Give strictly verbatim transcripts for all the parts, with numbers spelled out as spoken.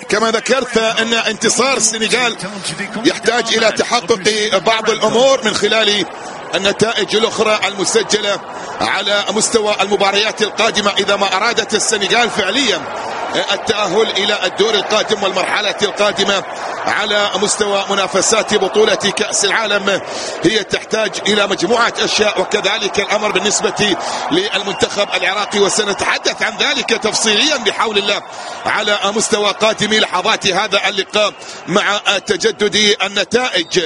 كما ذكرت أن انتصار السنغال يحتاج إلى تحقق بعض الأمور من خلال النتائج الأخرى المسجلة على مستوى المباريات القادمة إذا ما أرادت السنغال فعليا التأهل إلى الدور القادم والمرحلة القادمة على مستوى منافسات بطولة كأس العالم. هي تحتاج إلى مجموعة أشياء، وكذلك الأمر بالنسبة للمنتخب العراقي، وسنتحدث عن ذلك تفصيليا بحول الله على مستوى قادم لحظات هذا اللقاء مع تجدد النتائج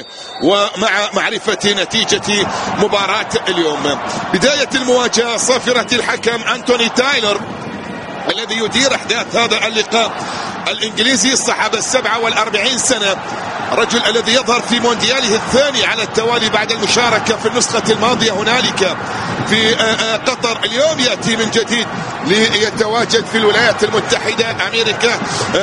ومع معرفة نتيجة مباراة اليوم. بداية المواجهة صافرة الحكم أنتوني تايلر الذي يدير أحداث هذا اللقاء، الإنجليزي صاحب السبعة والأربعين سنة، الرجل الذي يظهر في موندياله الثاني على التوالي بعد المشاركة في النسخة الماضية هنالك في قطر. اليوم يأتي من جديد ليتواجد في الولايات المتحدة أمريكا،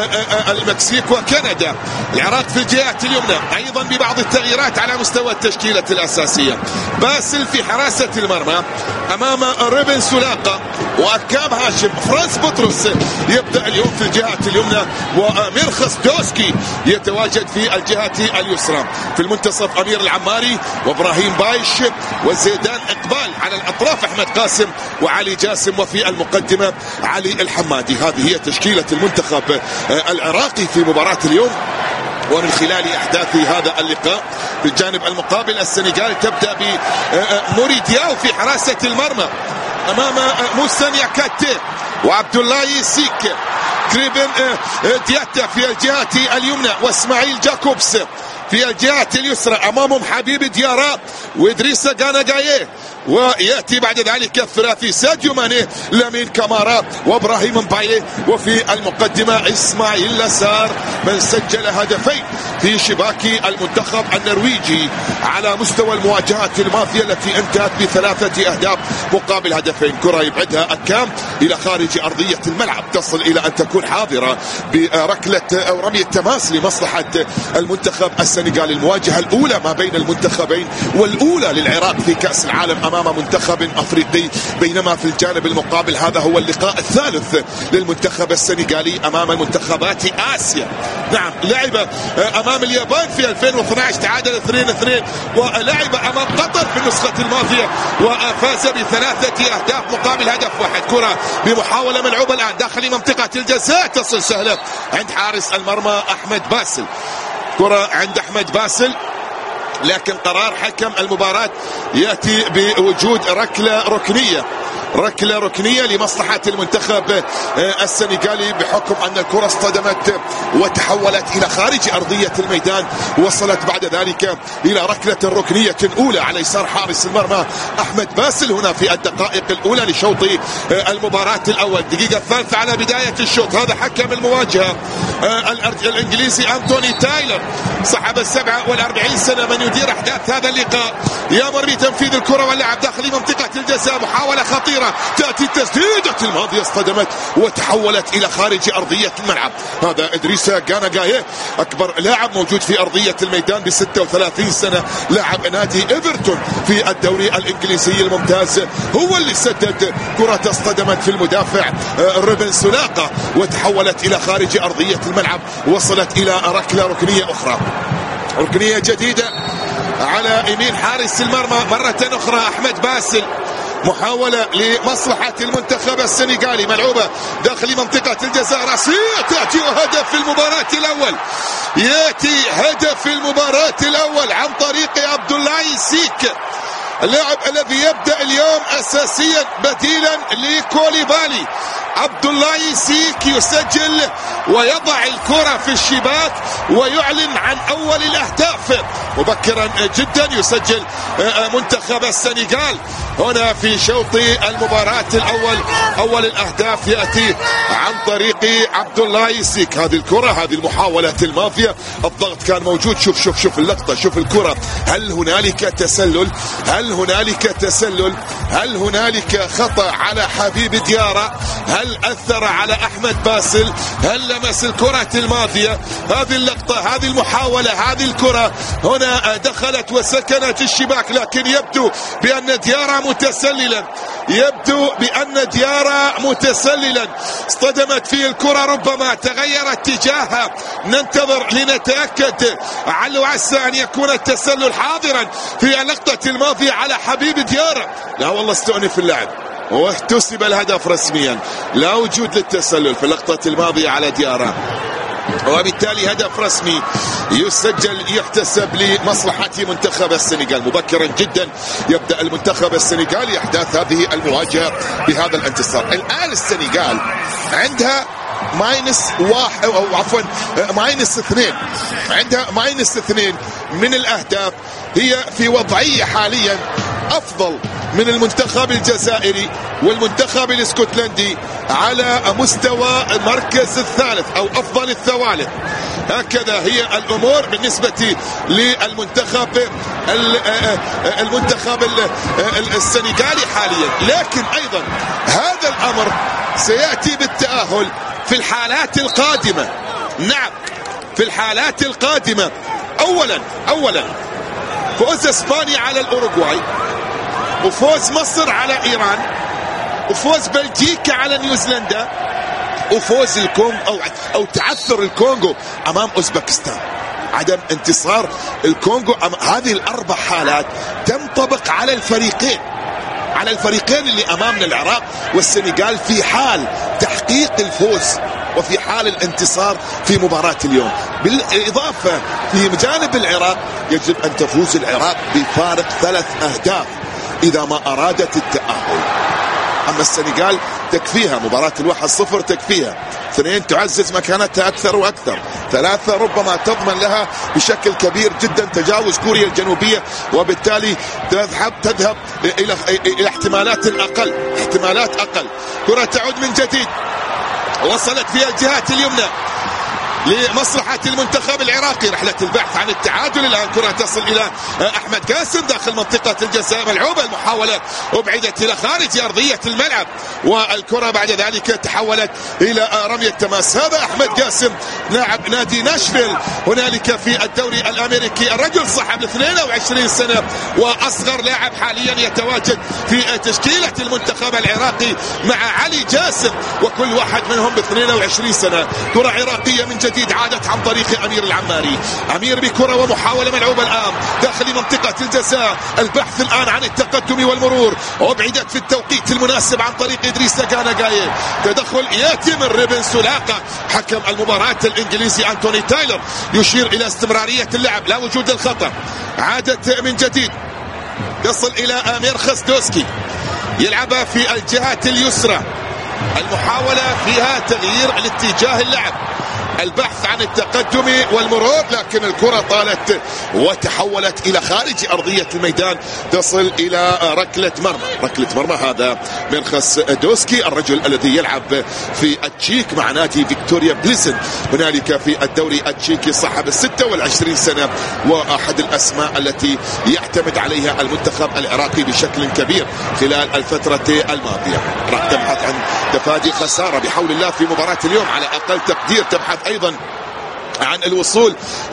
المكسيك وكندا. العراق في الجهات اليمنى أيضا ببعض التغييرات على مستوى التشكيلة الأساسية. باسل في حراسة المرمى أمام ريبن سولاقة وأكام هاشم. فرانس بطرس يبدأ اليوم في الجهات اليمنى، وميرخص دوسكي يتواجد في الجهات اليسرى. في المنتصف أمير العماري وإبراهيم بايش وزيدان إقبال، على الأطراف أحمد قاسم وعلي جاسم، وفي المقدمة علي الحمادي. هذه هي تشكيلة المنتخب العراقي في مباراة اليوم. ومن خلال أحداث هذا اللقاء بالجانب المقابل السنغال تبدأ بموري دياو في حراسة المرمى أمام موسى نياكاتي وعبد الله سيك. كريبن دياتا في الجهة اليمنى واسماعيل جاكوبس في الجهة اليسرى، أمامهم حبيب ديارا وإدريسا غاناغاييه. ويأتي بعد ذلك الثلاثي ساديو ماني، لامين كامارا وإبراهيم مبايي. وفي المقدمة إسماعيل لاسار من سجل هدفين في شباك المنتخب النرويجي على مستوى المواجهات الماضية التي انتهت بثلاثة أهداف مقابل هدفين. كرة يبعدها أكام إلى خارج أرضية الملعب، تصل إلى أن تكون حاضرة بركلة أو رمية تماس لمصلحة المنتخب السنغالي. المواجهة الأولى ما بين المنتخبين والأولى للعراق في كأس العالم أمام منتخب أفريقي، بينما في الجانب المقابل هذا هو اللقاء الثالث للمنتخب السنغالي أمام المنتخبات آسيا. نعم، لعب أمام اليابان في ألفين واثني عشر تعادل اثنين اثنين، ولعب أمام قطر في النسخة الماضية وفاز بثلاثة أهداف مقابل هدف واحد. كرة بمحاولة ملعوبة الآن داخل منطقة الجزاء، تصل سهلة عند حارس المرمى أحمد باسل. كرة عند أحمد باسل، لكن قرار حكم المباراة يأتي بوجود ركلة ركنية ركلة ركنية لمصلحة المنتخب السنغالي، بحكم أن الكرة اصطدمت وتحولت إلى خارج أرضية الميدان. وصلت بعد ذلك إلى ركلة ركنية أولى على يسار حارس المرمى أحمد باسل هنا في الدقائق الأولى لشوط المباراة الأول. الدقيقة الثالثة على بداية الشوط. هذا حكم المواجهة الإنجليزي أنتوني تايلر صاحب السبعة والأربعين سنة من يدير أحداث هذا اللقاء. يأمر بتنفيذ الكرة واللعب داخل منطقة الجزاء، محاولة خطيرة تأتي التسديدة الماضية اصطدمت وتحولت إلى خارج أرضية الملعب. هذا إدريسا غاناغاييه أكبر لاعب موجود في أرضية الميدان ب ستة وثلاثين سنة، لاعب نادي إيفرتون في الدوري الإنجليزي الممتاز، هو اللي سدد كرة اصطدمت في المدافع ريبن سولاقة وتحولت إلى خارج أرضية الملعب. وصلت إلى ركلة ركنية أخرى، ركنية جديدة على يمين حارس المرمى مرة أخرى أحمد باسل. محاولة لمصلحة المنتخب السنغالي ملعوبة داخل منطقة الجزاء راسية، تأتي هدف في المباراة الأول. يأتي هدف في المباراة الأول عن طريق عبد الله سيك، اللاعب الذي يبدأ اليوم أساسيا بديلا لكوليبالي. عبد الله سيك يسجل ويضع الكرة في الشباك ويعلن عن أول الأهداف مبكرا جدا. يسجل منتخب السنغال هنا في شوط المباراة الأول. أول الأهداف يأتي عن طريق عبد الله سيك. هذه الكرة، هذه المحاولة الماضية، الضغط كان موجود. شوف شوف شوف اللقطة، شوف الكرة. هل هنالك تسلل؟ هل هنالك تسلل؟ هل هنالك خطأ على حبيب ديارا؟ هل أثر على أحمد باسل؟ هل لمس الكرة الماضية؟ هذه اللقطة، هذه المحاولة، هذه الكرة هنا دخلت وسكنت الشباك، لكن يبدو بأن ديارة متسللا يبدو بأن ديارة متسللا اصطدمت فيه الكرة، ربما تغير اتجاهها. ننتظر لنتأكد. عل وعسى أن يكون التسلل حاضرا في اللقطة الماضية على حبيب ديارة. لا والله استؤنف اللعب واحتسب الهدف رسميا، لا وجود للتسلل في اللقطة الماضية على ديارة، وبالتالي هدف رسمي يسجل يحتسب لمصلحة منتخب السنغال. مبكرا جدا يبدأ المنتخب السنغالي احداث هذه المواجهة بهذا الانتصار. الآن السنغال عندها ماينس واحد او عفوا ماينس اثنين، عندها ماينس اثنين من الاهداف. هي في وضعية حاليا افضل من المنتخب الجزائري والمنتخب الاسكتلندي على مستوى المركز الثالث او افضل الثوالث. هكذا هي الامور بالنسبة للمنتخب المنتخب السنغالي حاليا. لكن ايضا هذا الامر سيأتي بالتأهل في الحالات القادمة. نعم في الحالات القادمة. اولا اولا فوز اسبانيا على الاوروغواي، وفوز مصر على ايران، وفوز بلجيكا على نيوزيلندا، وفوز الكونغو او او تعثر الكونغو امام اوزبكستان. عدم انتصار الكونغو. هذه الاربع حالات تنطبق على الفريقين على الفريقين اللي امامنا العراق والسنغال في حال تحقيق الفوز وفي حال الانتصار في مباراة اليوم. بالاضافة في جانب العراق يجب ان تفوز العراق بفارق ثلاث اهداف اذا ما ارادت التأهل. اما السنغال تكفيها مباراة الواحد صفر، تكفيها اثنين تعزز مكانتها اكثر واكثر، ثلاثة ربما تضمن لها بشكل كبير جدا تجاوز كوريا الجنوبية، وبالتالي تذهب تذهب الى الى احتمالات اقل احتمالات اقل. كرة تعود من جديد، وصلت في الجهات اليمنى لمصلحة المنتخب العراقي. رحلة البحث عن التعادل. الآن كرة تصل إلى أحمد قاسم داخل منطقة الجزاء، ملعوبة المحاولة أبعدت إلى خارج أرضية الملعب، والكرة بعد ذلك تحولت إلى رمية تماس. هذا أحمد قاسم لاعب نادي ناشفيل هنالك في الدوري الأمريكي، الرجل صاحب اثنين وعشرين سنة وأصغر لاعب حاليا يتواجد في تشكيلة المنتخب العراقي مع علي جاسم، وكل واحد منهم ب اثنين وعشرين سنة. كرة عراقية من جديد عادت عن طريق أمير العماري. أمير بكرة ومحاولة ملعوبة الآن داخل منطقة الجزاء. البحث الآن عن التقدم والمرور، وابعدت في التوقيت المناسب عن طريق إدريس غانغاي. تدخل يأتي من ريبن سولاقة حكم المباراة الإنجليزي أنتوني تايلر يشير إلى استمرارية اللعب، لا وجود للخطأ. عادت من جديد تصل إلى أمير خسدوسكي يلعبها في الجهة اليسرى. المحاولة فيها تغيير الاتجاه اللعب، البحث عن التقدم والمرور، لكن الكرة طالت وتحولت إلى خارج أرضية الميدان، تصل إلى ركلة مرمى. ركلة مرمى هذا من خسدوسكي، الرجل الذي يلعب في التشيك مع نادي فيكتوريا بليزن هنالك في الدوري التشيكي، صاحب الستة والعشرين سنة، وأحد الأسماء التي يعتمد عليها المنتخب العراقي بشكل كبير خلال الفترة الماضية. راح تبحث عن تفادي خسارة بحول الله في مباراة اليوم، على أقل تقدير تبحث أيضا عن الوصول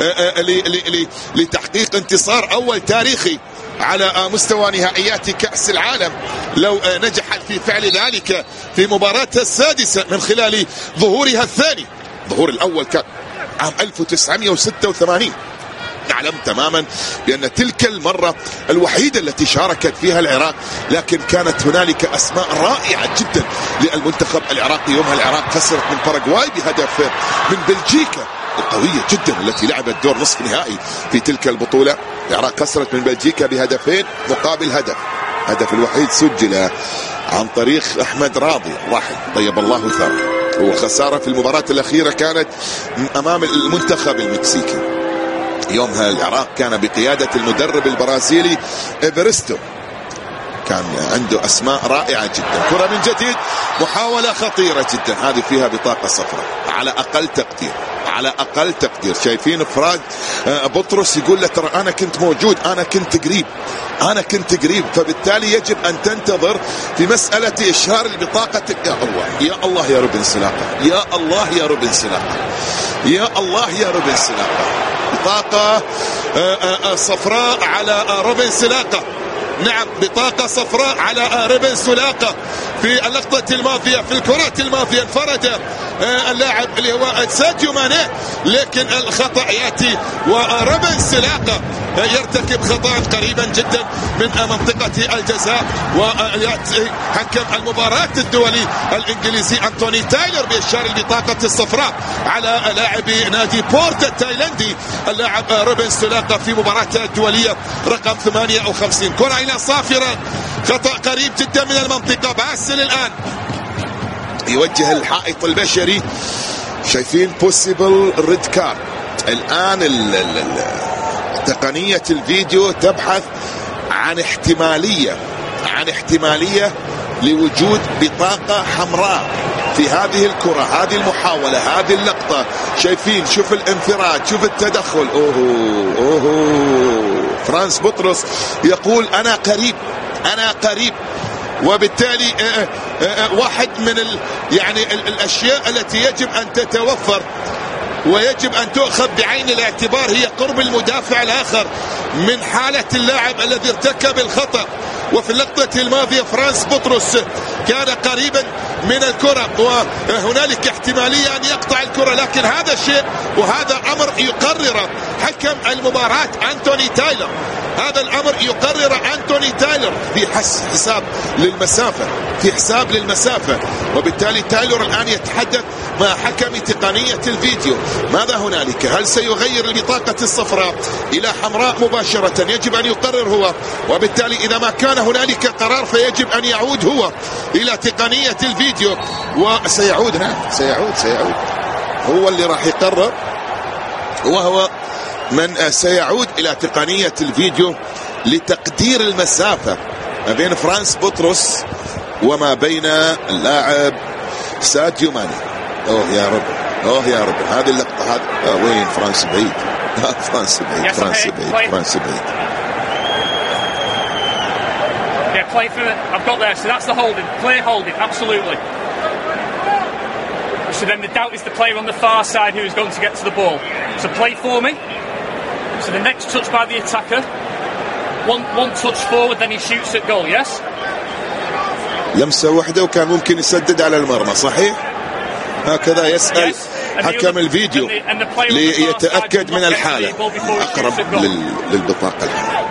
لتحقيق انتصار أول تاريخي على مستوى نهائيات كأس العالم، لو نجحت في فعل ذلك في مباراتها السادسة من خلال ظهورها الثاني. ظهور الأول كان عام ألف وتسعمئة وستة وثمانين. نعلم تماما بأن تلك المرة الوحيدة التي شاركت فيها العراق، لكن كانت هنالك أسماء رائعة جدا للمنتخب العراقي. يومها العراق خسرت من باراغواي بهدف، من بلجيكا القوية جدا التي لعبت دور نصف نهائي في تلك البطولة. العراق خسرت من بلجيكا بهدفين مقابل هدف. هدف الوحيد سجل عن طريق أحمد راضي الراحل طيب الله ثاره، والخسارة في المباراة الأخيرة كانت أمام المنتخب المكسيكي. يومها العراق كان بقيادة المدرب البرازيلي إيفرستو، كان عنده أسماء رائعة جدا. كرة من جديد، محاولة خطيرة جدا، هذه فيها بطاقة صفراء على أقل تقدير. على أقل تقدير. شايفين فرانك بطرس يقول له ترى أنا كنت موجود، أنا كنت قريب، أنا كنت قريب. فبالتالي يجب أن تنتظر في مسألة إشهار البطاقة. يا الله يا الله يا روبن سلاقة، يا الله يا روبن سلاقة، يا الله يا روبن سلاقة. بطاقة صفراء على روبن سلاقة. نعم بطاقة صفراء على روبن سلاقة. في اللقطة الماضية في الكرة الماضية انفرد اللاعب اللي هو ساديو ماني، لكن الخطأ يأتي وروبن سلاقة يرتكب خطأ قريبا جدا من منطقة الجزاء، ويأتي حكم المباراة الدولي الإنجليزي أنتوني تايلر بإشارة البطاقة الصفراء على لاعب نادي بورت التايلندي اللاعب روبن سلاقة في مباراة الدولية رقم ثمانية وخمسين. كرة إلى صافرة، خطأ قريب جدا من المنطقة. باسل الآن يوجه الحائط البشري. شايفين بوسيبل ريد كارد الآن. ال ال ال تقنية الفيديو تبحث عن احتمالية عن احتمالية لوجود بطاقة حمراء في هذه الكرة، هذه المحاولة، هذه اللقطة. شايفين شوف الانفراد، شوف التدخل. اوه اوه فرانس بطرس يقول انا قريب انا قريب. وبالتالي آآ آآ واحد من ال يعني ال الاشياء التي يجب ان تتوفر ويجب ان تؤخذ بعين الاعتبار هي قرب المدافع الاخر من حالة اللاعب الذي ارتكب الخطأ. وفي اللقطة الماضية فرانس بطرس كان قريبا من الكرة وهنالك احتمالية ان يقطع الكرة، لكن هذا الشيء وهذا امر يقرر حكم المباراة أنتوني تايلر. هذا الامر يقرر أنتوني تايلر في حساب للمسافة، في حساب للمسافة. وبالتالي تايلر الان يتحدث مع حكم تقنية الفيديو. ماذا هنالك؟ هل سيغير البطاقة الصفراء الى حمراء مباشرة؟ يجب ان يقرر هو. وبالتالي اذا ما كان هنالك قرار فيجب ان يعود هو الى تقنية الفيديو، وسيعود. نعم سيعود سيعود هو اللي راح يقرر، وهو من سيعود الى تقنية الفيديو لتقدير المسافة ما بين فرانس بطرس وما بين اللاعب ساديو ماني. اوه يا رب، اوه يا رب، هذه اللقطة هذه آه وين فرانس بعيد. فرانس بعيد فرانس بعيد فرانس بعيد. Yeah, play through it. I've got there. So that's the holding. Play holding, absolutely. So then the doubt is the player on the far side who is going to get to the ball. So play for me. So the next touch by the attacker. One one touch forward, then he shoots at goal. Yes. لمسة واحدة وكان ممكن يسدد على المرمى، صحيح؟ هكذا يسأل حكم الفيديو ليتأكد من الحالة. أقرب للبطاقة الحمراء،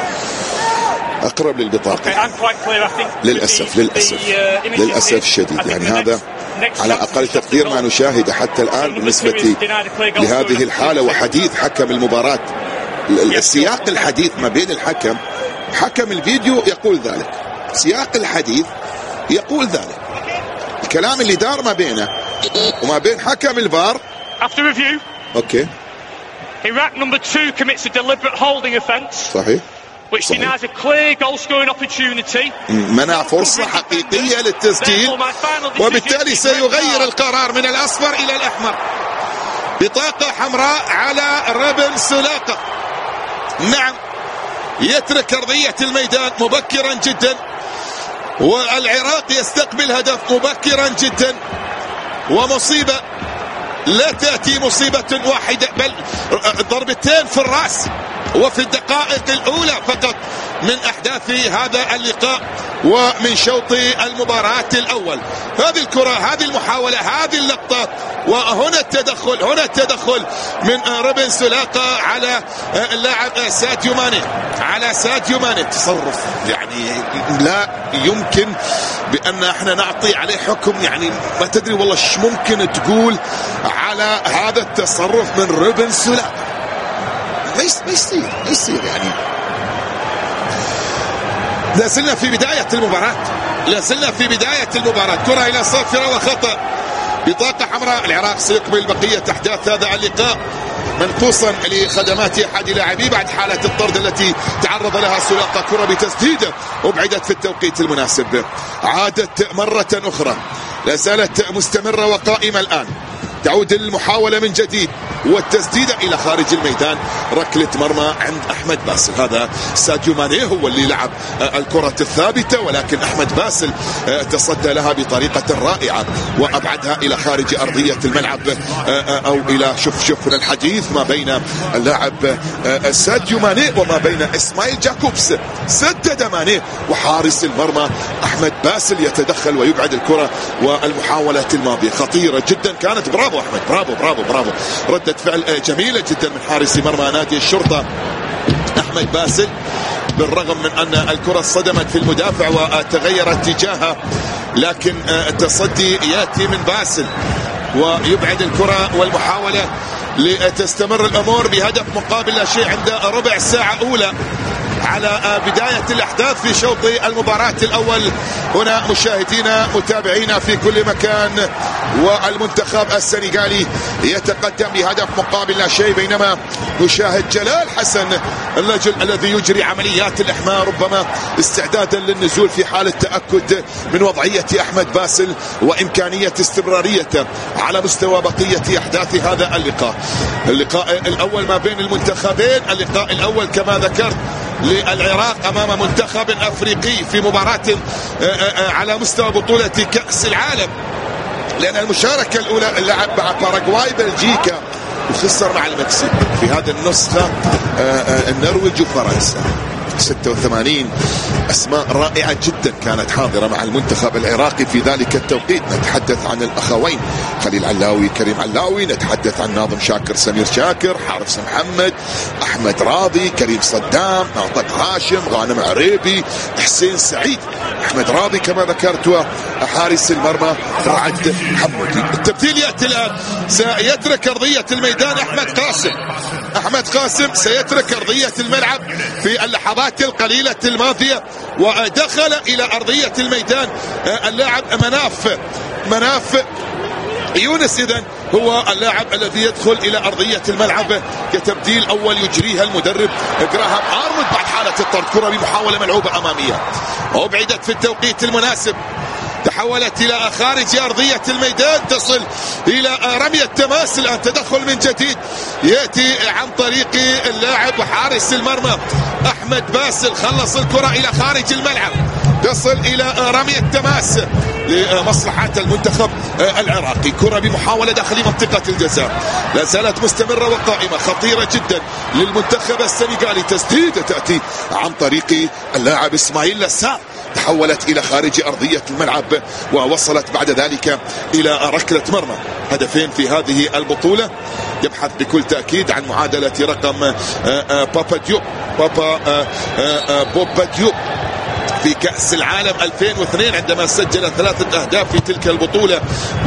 أقرب للبطاقة. للأسف للأسف للأسف الشديد، يعني هذا على أقل تقدير ما نشاهده حتى الآن بالنسبة لهذه الحالة. وحديث حكم المباراة، السياق الحديث ما بين الحكم حكم الفيديو يقول ذلك، سياق الحديث يقول ذلك، الكلام اللي دار ما بينه وما بين حكم الفار. After review. Okay. Iraq number two commits a deliberate holding offence. صحيح. Which denies a clear goal scoring opportunity. منع فرصة حقيقية للتسجيل، وبالتالي سيغير القرار من الأصفر إلى الأحمر. بطاقة حمراء على روبن سلاقة. نعم يترك أرضية الميدان مبكرا جدا، والعراق يستقبل هدف مبكرا جدا، ومصيبة لا تأتي مصيبة واحدة بل ضربتين في الرأس وفي الدقائق الأولى فقط من أحداث هذا اللقاء ومن شوط المباراة الأول. هذه الكرة، هذه المحاولة، هذه اللقطة، وهنا التدخل، هنا التدخل من روبن سلاقة على اللاعب ساديو ماني، على ساديو ماني. تصرف يعني لا يمكن بأن احنا نعطي عليه حكم، يعني ما تدري والله ايش ممكن تقول على هذا التصرف من روبن سلاقة. ما يصير ما يصير يعني. لازلنا في بداية المباراة، لازلنا في بداية المباراة. كرة إلى صافرة وخطأ، بطاقة حمراء. العراق سيكمل بقية أحداث هذا اللقاء منقوصا لخدمات أحد لاعبيه بعد حالة الطرد التي تعرض لها سلاقة. كرة بتسديده وبعدت في التوقيت المناسب. عادت مرة أخرى، لا زالت مستمرة وقائمة الآن. تعود المحاولة من جديد والتسديدة إلى خارج الميدان. ركلة مرمى عند أحمد باسل. هذا ساديو ماني هو اللي لعب الكرة الثابتة، ولكن أحمد باسل تصدى لها بطريقة رائعة وأبعدها إلى خارج أرضية الملعب، أو إلى شوف شوف الحديث ما بين اللاعب ساديو ماني وما بين إسماعيل جاكوبس. سدد ماني وحارس المرمى أحمد باسل يتدخل ويبعد الكرة، والمحاولة الماضية خطيرة جدا كانت. برافو أحمد، برافو برافو برافو. ردة فعل جميلة جدا من حارس مرمى نادي الشرطة أحمد باسل، بالرغم من أن الكرة صدمت في المدافع وتغير اتجاهها، لكن التصدي يأتي من باسل ويبعد الكرة، والمحاولة لتستمر الأمور بهدف مقابل لا شيء عند ربع ساعة أولى على بداية الأحداث في شوط المباراة الأول. هنا مشاهدينا متابعينا في كل مكان، والمنتخب السنغالي يتقدم بهدف مقابل لا شيء، بينما نشاهد جلال حسن الرجل الذي يجري عمليات الإحماء ربما استعدادا للنزول في حالة تأكد من وضعية أحمد باسل وإمكانية استمراريته على مستوى بقية أحداث هذا اللقاء. اللقاء الأول ما بين المنتخبين، اللقاء الأول كما ذكرت للعراق أمام منتخب أفريقي في مباراة على مستوى بطولة كأس العالم، لأن المشاركة الأولى اللعب مع باراغواي بلجيكا وخسر مع المكسيك. في هذه النسخة النرويج وفرنسا. ستة وثمانين أسماء رائعة جدا كانت حاضرة مع المنتخب العراقي في ذلك التوقيت. نتحدث عن الأخوين خليل علاوي كريم علاوي، نتحدث عن ناظم شاكر سمير شاكر، حارس محمد، أحمد راضي، كريم صدام، ناطق هاشم، غانم عريبي، حسين سعيد، أحمد راضي كما ذكرت، وحارس المرمى رعد حمودي. التبديل يأتي الآن، سيترك أرضية الميدان أحمد قاسم. أحمد قاسم سيترك أرضية الملعب في اللحظات القليلة الماضية، ودخل إلى أرضية الميدان اللاعب مناف مناف يونس. إذن هو اللاعب الذي يدخل إلى أرضية الملعب كتبديل أول يجريها المدرب جراهام آرنولد بعد حالة الطرد. كرة بمحاولة ملعوبة أمامية أبعدت في التوقيت المناسب، تحولت إلى خارج أرضية الميدان، تصل إلى رمية تماس. الآن تدخل من جديد يأتي عن طريق اللاعب وحارس المرمى أحمد باسل، خلص الكرة إلى خارج الملعب، تصل إلى رمية تماس لمصلحة المنتخب العراقي. كرة بمحاولة داخل منطقة الجزاء لا زالت مستمرة وقائمة، خطيرة جدا للمنتخب السنغالي. تسديدة تأتي عن طريق اللاعب إسماعيل لسار، تحولت إلى خارج أرضية الملعب ووصلت بعد ذلك إلى ركلة مرمى. هدفين في هذه البطولة، يبحث بكل تأكيد عن معادلة رقم بابا ديوب بابا بوبا ديوب في كأس العالم ألفين واثنين عندما سجل ثلاثة أهداف في تلك البطولة،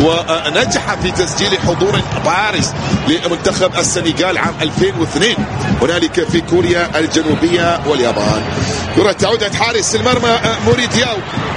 ونجح في تسجيل حضور بارز لمنتخب السنغال عام ألفين واثنين هنالك في كوريا الجنوبية واليابان. كرة تعود عند حارس المرمى موري دياو،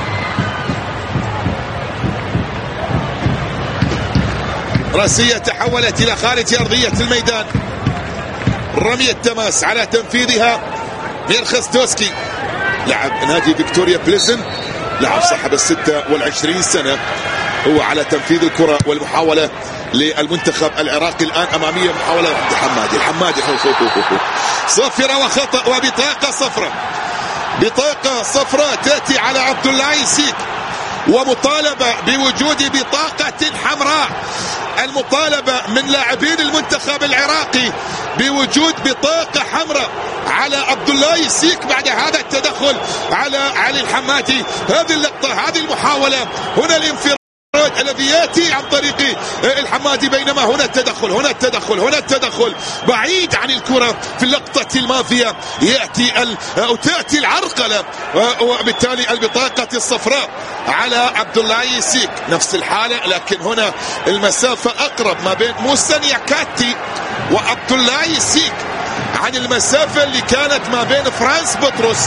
راسية تحولت إلى خارج أرضية الميدان، رمية تماس على تنفيذها ميرخس دوسكي لاعب نادي فيكتوريا بليزن، لاعب صاحب الستة والعشرين سنة، هو على تنفيذ الكرة والمحاولة للمنتخب العراقي. الآن أمامية محاولة الحمادي الحمادي صفرة وخطأ وبطاقة صفراء، بطاقة صفراء تأتي على عبد الله سيك، ومطالبة بوجود بطاقة حمراء. المطالبة من لاعبين المنتخب العراقي بوجود بطاقة حمراء على عبد الله سيك بعد هذا التدخل على علي الحمادي. هذه اللقطة، هذه المحاولة، هنا الانفراد الذي ياتي عن طريق الحمادي، بينما هنا التدخل هنا التدخل هنا التدخل بعيد عن الكرة. في اللقطة الماضية ياتي ال... أو تاتي العرقلة، وبالتالي البطاقة الصفراء على عبد الله سيك. نفس الحالة، لكن هنا المسافة أقرب ما بين موسى نياكاتي وعبد الله سيك عن المسافة اللي كانت ما بين فرانس بطرس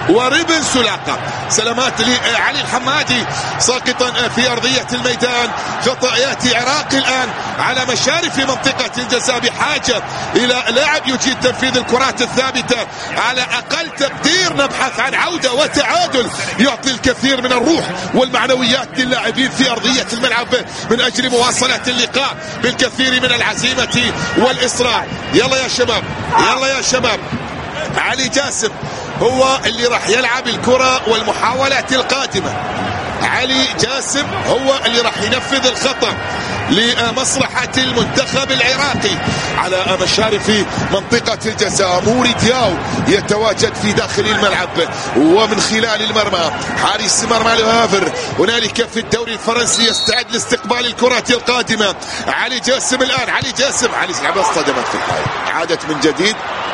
وربن سلاقة. سلامات لعلي الحمادي ساقطا في أرضية الميدان. خطأ يأتي عراقي الآن على مشارف منطقة الجزاء، بحاجة إلى لاعب يجيد تنفيذ الكرات الثابتة. على أقل تقدير نبحث عن عودة وتعادل يعطي الكثير من الروح والمعنويات للاعبين في أرضية الملعب من أجل مواصلة اللقاء بالكثير من العزيمة والإصرار. يلا يا شباب، يلا يا شباب. علي جاسم هو اللي راح يلعب الكرة والمحاولات القادمة. علي جاسم هو اللي راح ينفذ الخطأ لمصلحة المنتخب العراقي على مشارف منطقة الجزاء. موري دياو يتواجد في داخل الملعب ومن خلال المرمى حارس مرمى لوهافر. هنالك في الدوري الفرنسي يستعد لاستقبال الكرات القادمة. علي جاسم الآن، علي جاسم، علي لعبة اصطدمت في الحائط، عادت من جديد،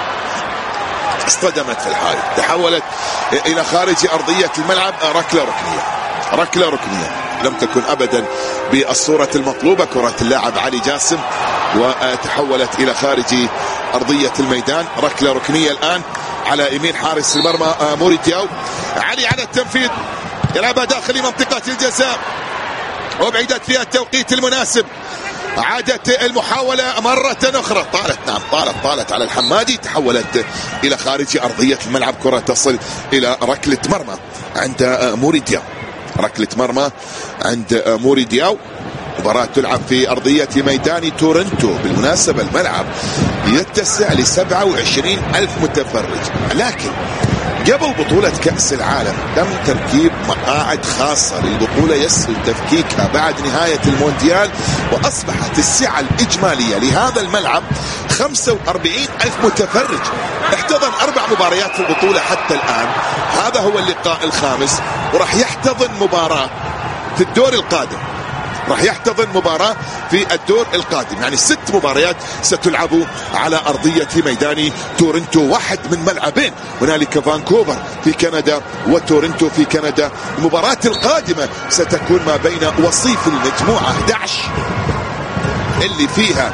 اصطدمت في الحائط، تحولت إلى خارج أرضية الملعب. ركلة ركنية، ركلة ركنية لم تكن أبدا بالصورة المطلوبة. كرة اللاعب علي جاسم وتحولت إلى خارج أرضية الميدان. ركلة ركنية الآن على يمين حارس المرمى موري دياو. علي على التنفيذ، يلعبها داخل منطقة الجزاء وبعدت فيها التوقيت المناسب. عادت المحاولة مرة أخرى، طالت، نعم طالت طالت على الحمادي، تحولت إلى خارج أرضية الملعب. كرة تصل إلى ركلة مرمى عند موري دياو، ركلة مرمى عند موري دياو. مباراة تلعب في أرضية ميدان تورنتو. بالمناسبة الملعب يتسع لسبعة وعشرين ألف متفرج، لكن قبل بطولة كأس العالم تم تركيب مقاعد خاصة للبطولة يسهل تفكيكها بعد نهاية المونديال، وأصبحت السعة الإجمالية لهذا الملعب خمسة وأربعين ألف متفرج. احتضن أربع مباريات في البطولة حتى الآن، هذا هو اللقاء الخامس، وراح يحتضن مباراة في الدور القادم، راح يحتضن مباراة في الدور القادم، يعني ست مباريات ستلعب على أرضية ميدان تورنتو، واحد من ملعبين، هنالك فانكوفر في كندا وتورنتو في كندا. المباراة القادمة ستكون ما بين وصيف المجموعة أحد عشر اللي فيها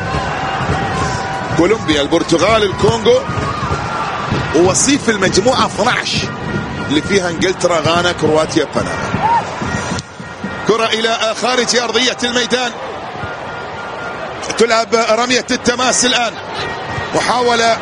كولومبيا، البرتغال، الكونغو، ووصيف المجموعة اثني عشر اللي فيها انجلترا، غانا، كرواتيا، بنما. كرة إلى خارج أرضية الميدان، تلعب رمية التماس الآن، محاولة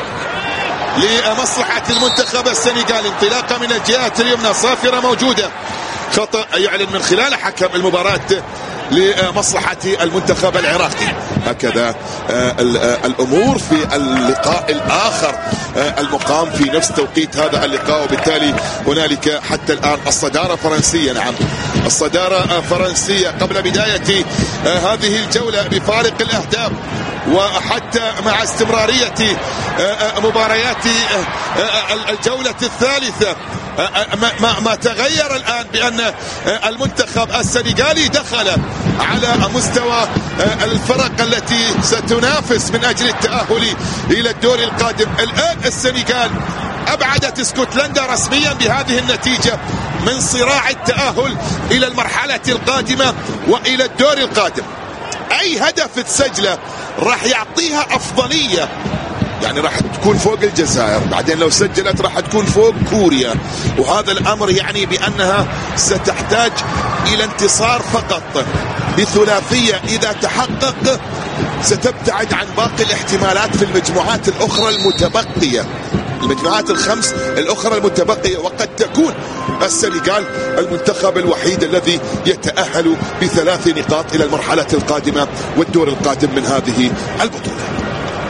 لمصلحة المنتخب السنغالي، انطلاقة من الجهات اليمنى، صافرة موجودة، خطأ يعلن من خلال حكم المباراة لمصلحة المنتخب العراقي. هكذا الأمور في اللقاء الآخر المقام في نفس توقيت هذا اللقاء، وبالتالي هنالك حتى الآن الصدارة فرنسية. نعم الصدارة فرنسية قبل بداية هذه الجولة بفارق الأهداف، وحتى مع استمرارية مباريات الجولة الثالثة ما, ما تغير الآن بأن المنتخب السنغالي دخل على مستوى الفرق التي ستنافس من أجل التأهل إلى الدور القادم. الآن السنغال أبعدت اسكتلندا رسميا بهذه النتيجة من صراع التأهل إلى المرحلة القادمة وإلى الدور القادم. أي هدف تسجله راح يعطيها أفضلية، يعني راح تكون فوق الجزائر، بعدين لو سجلت راح تكون فوق كوريا، وهذا الأمر يعني بأنها ستحتاج إلى انتصار فقط بثلاثية. إذا تحقق ستبتعد عن باقي الاحتمالات في المجموعات الأخرى المتبقية، المجموعات الخمس الأخرى المتبقية، وقد تكون السنغال المنتخب الوحيد الذي يتأهل بثلاث نقاط إلى المرحلة القادمة والدور القادم من هذه البطولة.